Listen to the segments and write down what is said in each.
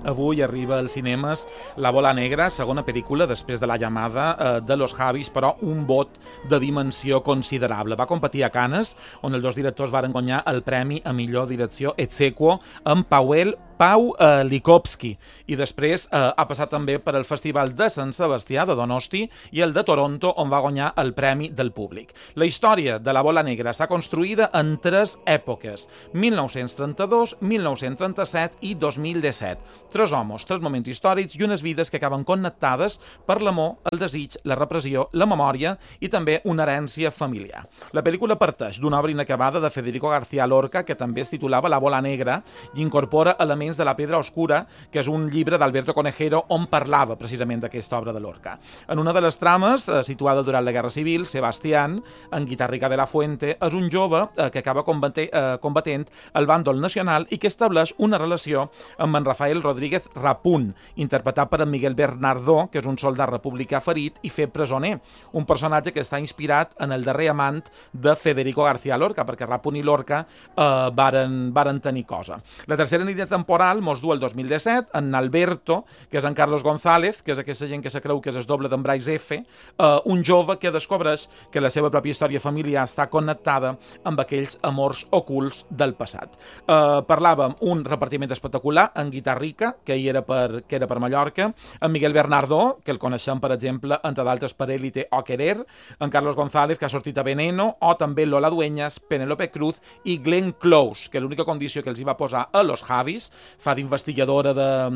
avui arriba als cinemes La bola negra, segona pel·lícula després de La llamada de los Javis, però un bot de dimensió considerable. Va competir a Cannes, on els dos directors varen guanyar el premi a millor direcció ex aequo amb Pau Likovski, i després ha passat també per el Festival de Sant Sebastià de Donosti i el de Toronto, on va guanyar el Premi del Públic. La història de La bola negra està construïda en 3 èpoques: 1932, 1937 i 2017. 3 homes, 3 moments històrics i unes vides que acaben connectades per l'amor, el desig, la repressió, la memòria i també una herència familiar. La pel·lícula parteix d'una obra inacabada de Federico García Lorca, que també es titulava La bola negra, i incorpora elements de La pedra oscura, que és un llibre d'Alberto Conejero on parlava precisament d'aquesta obra de Lorca. En una de les trames, situada durant la Guerra Civil, Sebastián, en Guitarrica de la Fuente, és un jove que acaba combatent el bàndol nacional i que estableix una relació amb en Rafael Rodríguez Rapún, interpretat per en Miguel Bernardó, que és un soldat republicà ferit i fet presoner, un personatge que està inspirat en el darrer amant de Federico García Lorca, perquè Rapún i Lorca varen tenir cosa. La tercera línia temporal mos du el 2017, en Alberto, que és en Carlos González, que és aquesta gent que se creu que és el doble d'en Bryce F., un jove que descobreix que la seva pròpia història familiar està connectada amb aquells amors ocults del passat. Parlàvem un repartiment espectacular, en Guitarrica, que era per Mallorca, en Miguel Bernardó, que el coneixem, per exemple, entre d'altres per Élite o Querer, en Carlos González, que ha sortit a Veneno, o també Lola Dueñas, Penélope Cruz i Glenn Close, que l'única condició que els hi va posar a los Javis, fa d'investigadora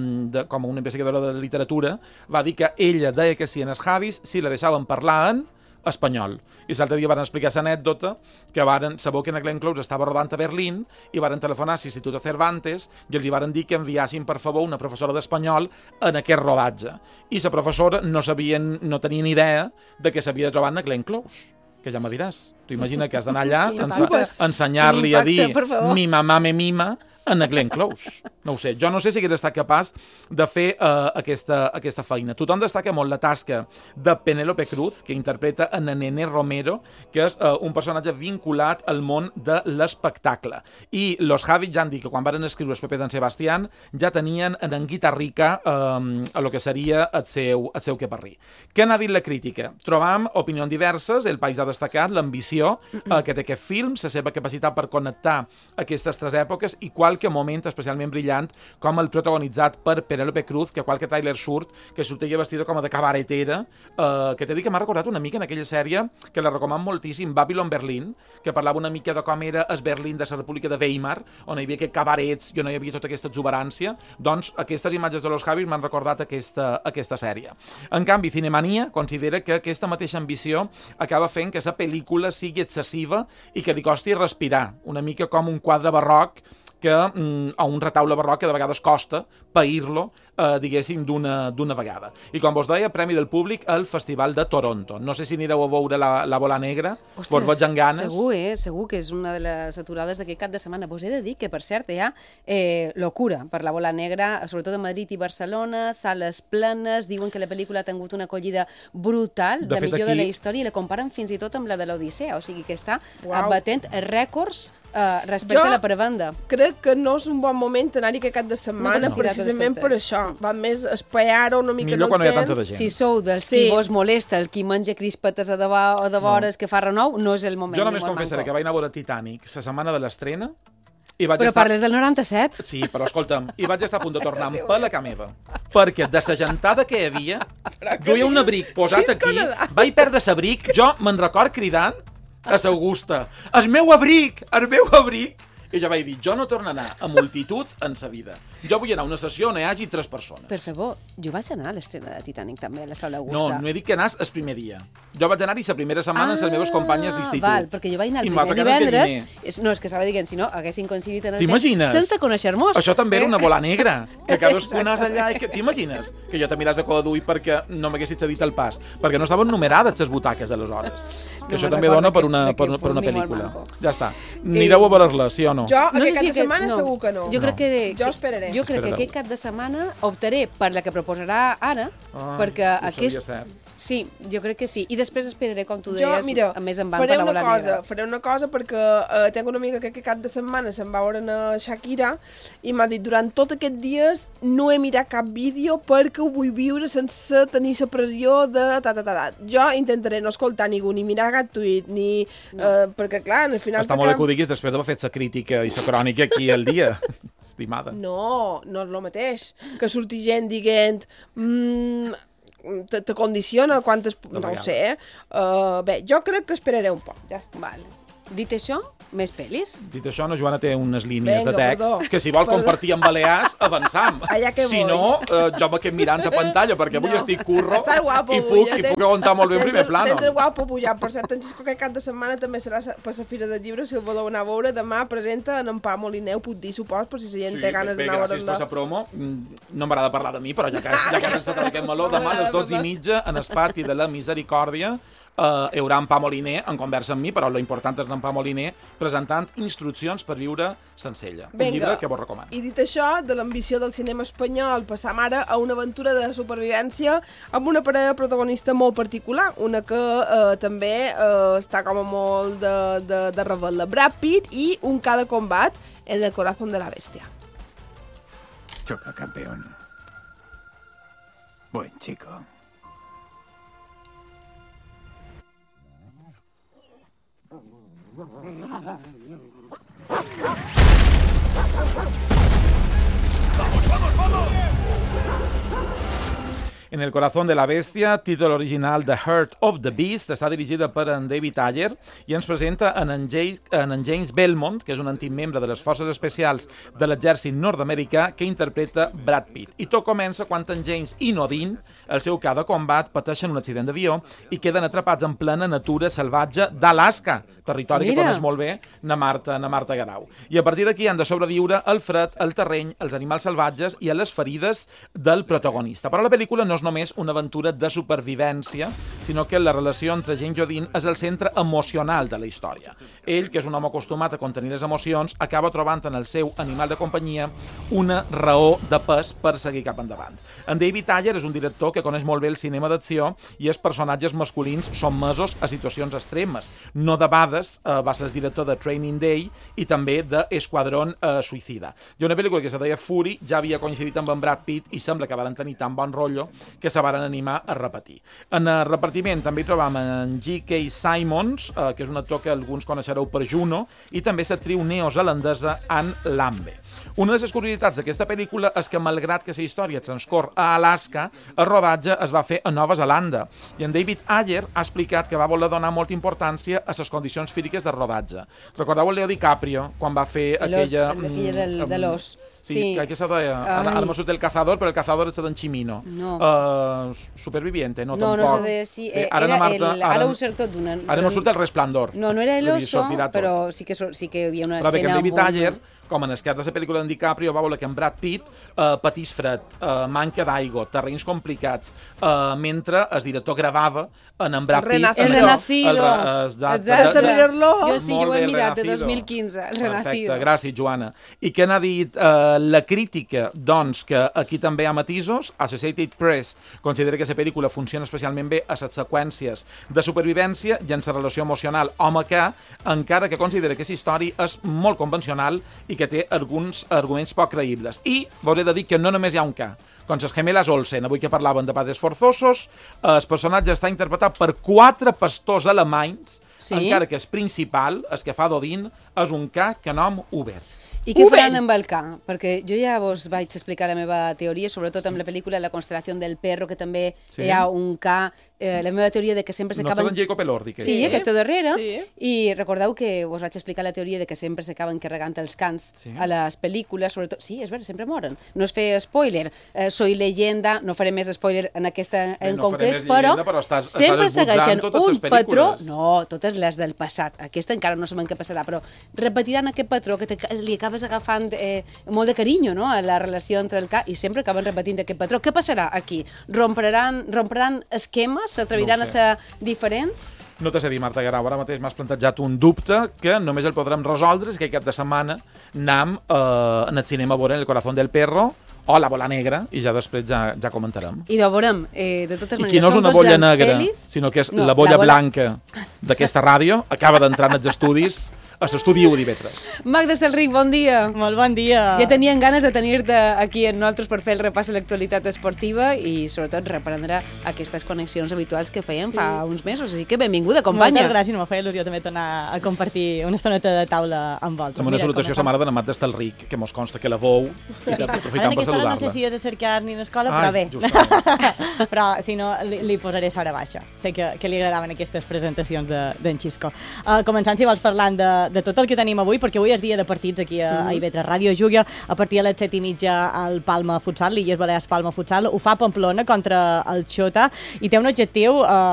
com una investigadora de literatura, va dir que ella deia que sí en els Javis si la deixaven parlar en espanyol. I l'altre dia van explicar aquesta anècdota que sabeu que en Glenn Close estava rodant a Berlín i van telefonar a l'Instituto Cervantes i els van dir que enviassin per favor una professora d'espanyol en aquest rodatge. I la professora no tenia ni idea de que s'havia de trobar en Glenn Close. Que ja me diràs. Tu imagina que has d'anar allà a ensenyar-li a dir mi mamà me mima en Glenn Close. No ho sé. Jo no sé si hagués estat capaç de fer aquesta feina. Tothom destaca molt la tasca de Penélope Cruz, que interpreta en Nene Romero, que és un personatge vinculat al món de l'espectacle. I los Javis ja han dit que quan van escriure el paper d'en Sebastián ja tenien en Guitarrica el que seria el seu queparrí. Què n'ha dit la crítica? Trobam opinions diverses. El País ha destacat l'ambició que té aquest film, la seva capacitat per connectar aquestes 3 èpoques i qualque moment especialment brillant com el protagonitzat per Penélope Cruz, que qualque tràiler surt que sortia vestida com a de cabaretera, que t'he dit que m'ha recordat una mica en aquella sèrie que la recomano moltíssim, Babylon Berlin, que parlava una mica de com era el Berlín de la República de Weimar, on hi havia aquests cabarets i on hi havia tota aquesta exuberància. Doncs aquestes imatges de los Javis m'han recordat aquesta sèrie. En canvi, Cinemania considera que aquesta mateixa ambició acaba fent que la pel·lícula sigui excessiva i que li costi respirar, una mica com un quadre barroc o un retaule barroc que de vegades costa pair-lo, diguéssim, d'una vegada. I com vos deia, Premi del Públic al Festival de Toronto. No sé si anireu a veure la bola negra, vos veig amb ganes. Segur que és una de les aturades d'aquest cap de setmana. Vos he de dir que, per cert, hi ha locura per la bola negra, sobretot a Madrid i Barcelona, sales plenes, diuen que la pel·lícula ha tingut una acollida brutal, la millor de la història, i la comparen fins i tot amb la de l'Odissea, o sigui que està batent rècords respecte a la prevenda. Crec que no és un bon moment anar-hi aquest cap de setmana, precisament per això. Va més esperar una mica millor quan no hi ha tanta de gent. Si sou dels qui vos molesta, el qui menja crispetes a de vores que fa renou, no és el moment. Jo només confessaré que vaig anar a veure Titanic la setmana de l'estrena. Però parles del 97? Sí, però escolta'm, i vaig estar a punt de tornar amb pel a ca meva, perquè de la gentada que hi havia, duia un abric posat aquí, vaig perdre l'abric, jo me'n record cridant a l'Augusta, el meu abric! I jo vaig dir, jo no torno a anar a multituds en sa vida. Jo vull anar a una sessió on hi hagi 3 persones. Per favor, jo vaig anar a l'estrena de Titanic també, a la sala Augusta. No he dit que anàs el primer dia. Jo vaig anar-hi la primera setmana amb les meves companyes d'institut. Val, perquè jo vaig anar el primer divendres. No, és que estava dient, si no, haguessin coincidit en el temps sense conèixer-nos. Això també era una bola negra, que cadascú anàs allà i t'imagines? Que jo te miràs de coda d'ull perquè no m'haguessis cedit el pas, perquè no estaven numerades les butaques aleshores. Que això també dona per una pel·lícula. Ja està. Anireu a veure-la, sí o no? Jo aquest cap de setmana segur que no. Jo esperaré. Jo crec que aquest cap de setmana optaré per la que proposarà ara, perquè Sí, jo crec que sí. I després esperaré, com tu deies, més en van per la bola negra. Faré una cosa perquè tinc una amiga que cap de setmana se'n va veure a Shakira i m'ha dit, durant tots aquests dies no he mirat cap vídeo perquè ho vull viure sense tenir la pressió de Jo intentaré no escoltar ningú, ni mirar cap tuit, ni... perquè, clar, al final... Està molt bé que ho diguis després d'haver fet la crítica i la crònica aquí al dia. Estimada. No és el mateix. Que surti gent dient... te condiciona quantes... No ho sé. Bé, jo crec que esperaré un poc. Ja està. Vale. Dit això, més pel·lis? Dit això, la Joana té unes línies de text que si vol compartir amb Balears, avançam. Si no, jo me quedo mirant a pantalla perquè avui estic curro i puc aguantar molt bé en primer plano. Tens guapo pujat. Per cert, en Xisco aquest cap de setmana també serà per la Fira del Llibre, si el voleu anar a veure. Demà presenta en Pau Molineu, puc dir, supos, per si la gent té ganes d'anar a veure-la. Sí, gràcies per la promo. No m'agrada parlar de mi, però ja que has estat en aquest meló, demà a les 12:30 en el pati de la Misericòrdia hi haurà en Pau Moliner en conversa amb mi, però l'important és en Pau Moliner presentant instruccions per viure Sencella, un llibre que vos recomano. I dit això, de l'ambició del cinema espanyol, passam ara a una aventura de supervivència amb una parella protagonista molt particular, una que també està com a molt de rebel·la. Brad Pitt i un ca de combat en el corazón de la bestia. Choca, campeón. Buen chico. En el corazón de la bestia, títol original The Heart of the Beast, està dirigida per en David Ayer i ens presenta en James Belmont, que és un antic membre de les forces especials de l'exèrcit nord-americà, que interpreta Brad Pitt. I tot comença quan en James i Nodine, el seu ca de combat, pateixen un accident d'avió i queden atrapats en plena natura salvatge d'Alaska, territori que coneix molt bé na Marta Garau. I a partir d'aquí han de sobreviure al fred, al terreny, als animals salvatges i a les ferides del protagonista. Però la pel·lícula no és només una aventura de supervivència, sinó que la relació entre James i Odin és el centre emocional de la història. Ell, que és un home acostumat a contenir les emocions, acaba trobant en el seu animal de companyia una raó de pes per seguir cap endavant. En David Ayer és un director que coneix molt bé el cinema d'acció i els personatges masculins sotmesos a situacions extremes. No debades va ser el director de Training Day i també d'Esquadrón Suicida. Hi ha una pel·lícula que se deia Fury, ja havia coincidit amb en Brad Pitt i sembla que van tenir tan bon rotllo que se van animar a repetir. En el repartiment també hi trobam en G.K. Simons, que és un actor que alguns coneixereu per Juno, i també l'actriu neozelandesa Anne Lambe. Una de les curiositats d'aquesta pel·lícula és que, malgrat que la història transcorre a Alaska, el rodatge es va fer a Nova Zelanda. I en David Ayer ha explicat que va voler donar molta importància a les condicions físiques del rodatge. Recordeu el Leo DiCaprio, quan va fer aquella... de l'os. Sí, que se deia, ara m'ho surt el cazador, però el cazador és d'en Chimino. No. Superviviente, no, tampoc. No, se deia així. Ara ho surt tot d'una... Ara no surt el Resplandor. No era el oso, però sí que hi havia una escena... Però que David Ayer, com en esquerra de la pel·lícula d'en DiCaprio, va voler que en Brad Pitt patís fred, manca d'aigua, terrenys complicats, mentre el director gravava en Brad Pitt... El Renacido. Sense mirar-lo. Jo sí, ho he mirat, de 2015, el Renacido. Perfecte, gràcies, Joana. I què n'ha dit la crítica? Doncs que aquí també hi ha matisos. Associated Press considera que la pel·lícula funciona especialment bé a les seqüències de supervivència i en la relació emocional home-que, encara que considera que la història és molt convencional i que té alguns arguments poc creïbles. I hauré de dir que no només hi ha un ca. Com les gemeles Olsen, avui que parlaven de padres forzosos, el personatge està interpretat per 4 pastors alemanys, encara que el principal, el que fa d'Odin, és un ca que nom obert. I què faran amb el ca? Perquè jo ja vos vaig explicar la meva teoria, sobretot amb la pel·lícula La constelació del perro, que també hi ha un ca. La meva teoria de que sempre s'acaben... No ets en Jacob Elordi, que sí, aquesta darrere. I recordeu que vos vaig explicar la teoria de que sempre s'acaben carregant els cans a les pel·lícules, sobretot... Sí, és veritat, sempre moren. No es feia spoiler. Soy leyenda, no faré més spoiler en aquesta en concret, però sempre segueixen un patró... No, totes les del passat. Aquesta encara no sabem què passarà, però repetiran aquest patró que li acaba acabes agafant molt de carinyo, no?, a la relació entre el i sempre acaben repetint aquest patró. Què passarà aquí? Romperan esquemes? S'atreviran a ser diferents? No t'ho sé dir, Marta Garau, ara mateix m'has plantejat un dubte que només el podrem resoldre si aquest cap de setmana anam en el cinema a veure El corazón del perro o La bola negra, i ja després ja comentarem. I de veurem, de totes maneres, I qui no és una bolla negra, sinó que és la bolla blanca d'aquesta ràdio, acaba d'entrar en els estudis, a l'estudi U d'IV3. Magda Estelric, bon dia. Molt bon dia. Ja tenien ganes de tenir-te aquí amb nosaltres per fer el repàs a l'actualitat esportiva i, sobretot, reprendre aquestes connexions habituals que fèiem fa uns mesos. Així que benvinguda, companya. Moltes gràcies, m'ha fet il·lusió també tornar a compartir una estoneta de taula amb vosaltres. Amb una salutació a sa mare de Magda Estelric, que mos consta que la veu i que aprofitem per saludar-la. No sé si és a cercar ni a l'escola, però bé. Però, si no, li posaré sora baixa. Sé que li agradaven aquestes presentacions d'en Xisco. Començant, si vols, parlant de tot el que tenim avui, perquè avui és dia de partits aquí a IV3 Ràdio. Juga a partir de les 7:30 al Palma Futsal, l'Illes Balears Palma Futsal. Ho fa Pamplona contra el Xota i té un objectiu